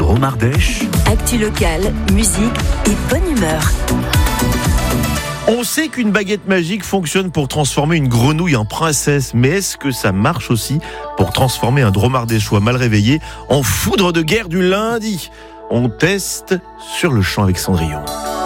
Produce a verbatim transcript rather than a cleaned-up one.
Drôme Ardèche. Actu locale, musique et bonne humeur. On sait qu'une baguette magique fonctionne pour transformer une grenouille en princesse, mais est-ce que ça marche aussi pour transformer un drôme ardéchois mal réveillé en foudre de guerre du lundi ? On teste sur le champ avec Cendrillon.